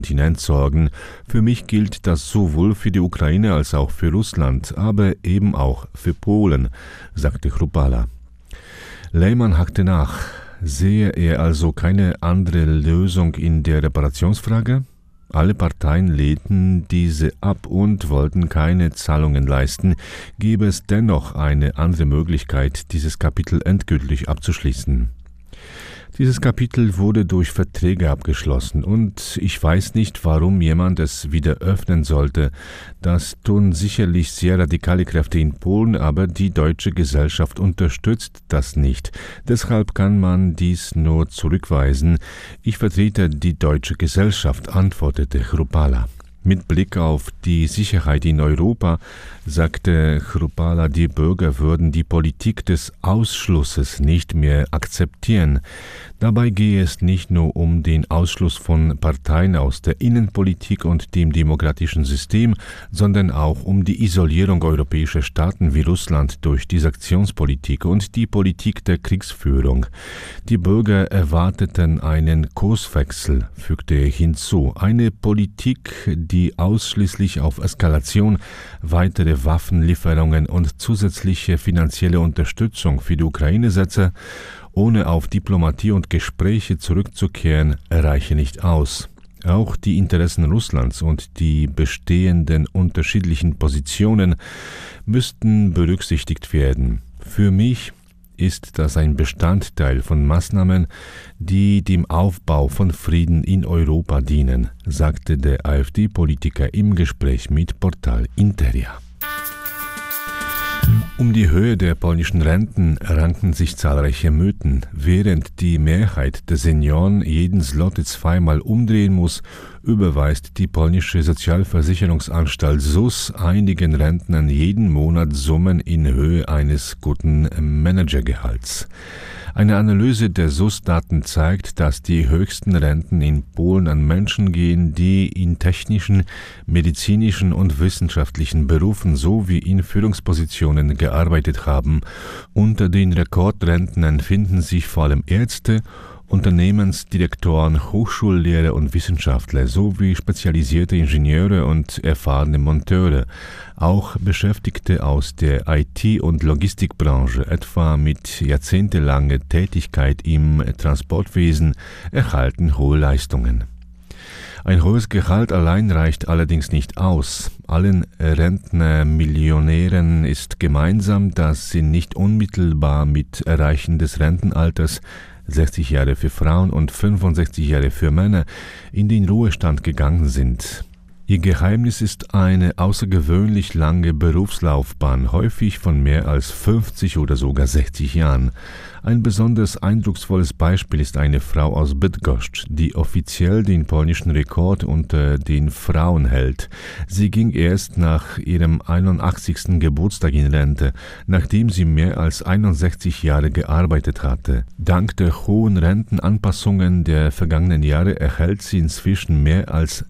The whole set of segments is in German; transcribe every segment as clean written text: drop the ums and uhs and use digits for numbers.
Kontinent sorgen. Für mich gilt das sowohl für die Ukraine als auch für Russland, aber eben auch für Polen, sagte Chrupalla. Leymann hakte nach. Sehe er also keine andere Lösung in der Reparationsfrage? Alle Parteien lehnten diese ab und wollten keine Zahlungen leisten. Gäbe es dennoch eine andere Möglichkeit, dieses Kapitel endgültig abzuschließen? Dieses Kapitel wurde durch Verträge abgeschlossen und ich weiß nicht, warum jemand es wieder öffnen sollte. Das tun sicherlich sehr radikale Kräfte in Polen, aber die deutsche Gesellschaft unterstützt das nicht. Deshalb kann man dies nur zurückweisen. Ich vertrete die deutsche Gesellschaft, antwortete Chrupalla. Mit Blick auf die Sicherheit in Europa, sagte Chrupalla, die Bürger würden die Politik des Ausschlusses nicht mehr akzeptieren. Dabei gehe es nicht nur um den Ausschluss von Parteien aus der Innenpolitik und dem demokratischen System, sondern auch um die Isolierung europäischer Staaten wie Russland durch die Sanktionspolitik und die Politik der Kriegsführung. Die Bürger erwarteten einen Kurswechsel, fügte er hinzu, eine Politik, die ausschließlich auf Eskalation, weitere Waffenlieferungen und zusätzliche finanzielle Unterstützung für die Ukraine setze, ohne auf Diplomatie und Gespräche zurückzukehren, reiche nicht aus. Auch die Interessen Russlands und die bestehenden unterschiedlichen Positionen müssten berücksichtigt werden. Für mich ist das ein Bestandteil von Maßnahmen, die dem Aufbau von Frieden in Europa dienen, sagte der AfD-Politiker im Gespräch mit Portal Interia. Um die Höhe der polnischen Renten ranken sich zahlreiche Mythen. Während die Mehrheit der Senioren jeden Zloty zweimal umdrehen muss, überweist die polnische Sozialversicherungsanstalt ZUS einigen Rentnern jeden Monat Summen in Höhe eines guten Managergehalts. Eine Analyse der ZUS-Daten zeigt, dass die höchsten Renten in Polen an Menschen gehen, die in technischen, medizinischen und wissenschaftlichen Berufen sowie in Führungspositionen gearbeitet haben. Unter den Rekordrentnern finden sich vor allem Ärzte, Unternehmensdirektoren, Hochschullehrer und Wissenschaftler sowie spezialisierte Ingenieure und erfahrene Monteure. Auch Beschäftigte aus der IT- und Logistikbranche, etwa mit jahrzehntelanger Tätigkeit im Transportwesen, erhalten hohe Leistungen. Ein hohes Gehalt allein reicht allerdings nicht aus. Allen Rentner-Millionären ist gemeinsam, dass sie nicht unmittelbar mit Erreichen des Rentenalters 60 Jahre für Frauen und 65 Jahre für Männer in den Ruhestand gegangen sind. Ihr Geheimnis ist eine außergewöhnlich lange Berufslaufbahn, häufig von mehr als 50 oder sogar 60 Jahren. Ein besonders eindrucksvolles Beispiel ist eine Frau aus Bydgoszcz, die offiziell den polnischen Rekord unter den Frauen hält. Sie ging erst nach ihrem 81. Geburtstag in Rente, nachdem sie mehr als 61 Jahre gearbeitet hatte. Dank der hohen Rentenanpassungen der vergangenen Jahre erhält sie inzwischen mehr als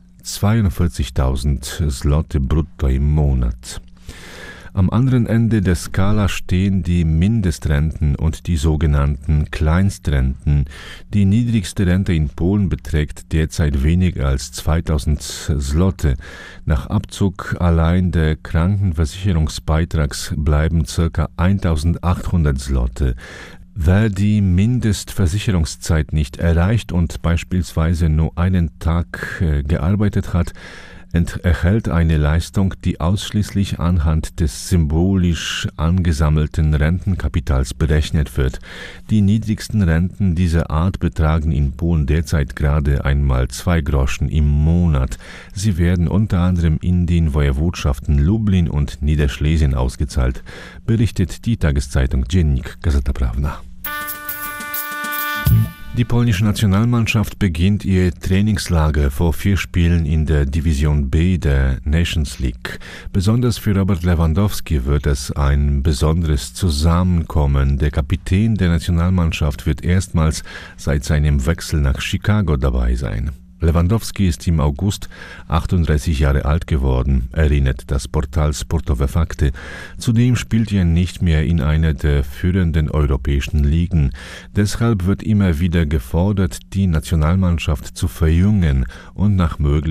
42.000 Zloty brutto im Monat. Am anderen Ende der Skala stehen die Mindestrenten und die sogenannten Kleinstrenten. Die niedrigste Rente in Polen beträgt derzeit weniger als 2.000 Zloty. Nach Abzug allein der Krankenversicherungsbeitrags bleiben ca. 1.800 Zloty. Wer die Mindestversicherungszeit nicht erreicht und beispielsweise nur einen Tag gearbeitet hat, erhält eine Leistung, die ausschließlich anhand des symbolisch angesammelten Rentenkapitals berechnet wird. Die niedrigsten Renten dieser Art betragen in Polen derzeit gerade einmal 2 Groschen im Monat. Sie werden unter anderem in den Wojewodschaften Lublin und Niederschlesien ausgezahlt, berichtet die Tageszeitung Dziennik Gazeta Prawna. Die polnische Nationalmannschaft beginnt ihr Trainingslager vor 4 Spielen in der Division B der Nations League. Besonders für Robert Lewandowski wird es ein besonderes Zusammenkommen. Der Kapitän der Nationalmannschaft wird erstmals seit seinem Wechsel nach Chicago dabei sein. Lewandowski ist im August 38 Jahre alt geworden, erinnert das Portal Sportowe Fakty. Zudem spielt er nicht mehr in einer der führenden europäischen Ligen. Deshalb wird immer wieder gefordert, die Nationalmannschaft zu verjüngen und nach Möglichkeit